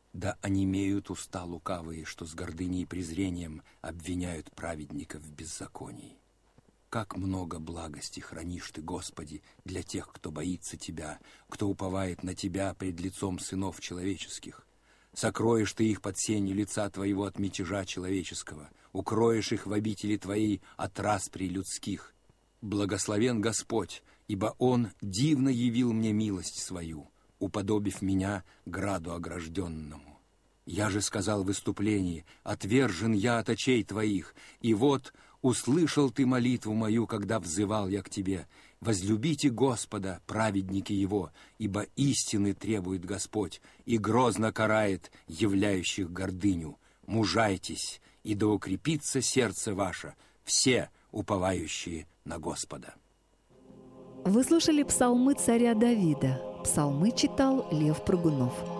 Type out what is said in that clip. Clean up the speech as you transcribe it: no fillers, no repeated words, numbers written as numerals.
Да онемеют уста лукавые, что с гордыней и презрением обвиняют праведника в беззаконии. Как много благости хранишь Ты, Господи, для тех, кто боится Тебя, кто уповает на Тебя пред лицом сынов человеческих. Сокроешь Ты их под сенью лица Твоего от мятежа человеческого, укроешь их в обители Твоей от распри людских. Благословен Господь, ибо Он дивно явил мне милость свою, уподобив меня граду огражденному. Я же сказал в выступлении: отвержен я от очей Твоих, и вот услышал Ты молитву мою, когда взывал я к Тебе. Возлюбите Господа, праведники Его, ибо истины требует Господь и грозно карает являющих гордыню. Мужайтесь, и да укрепится сердце ваше, все уповающие на Господа». Вы слушали псалмы царя Давида. Псалмы читал Лев Прыгунов.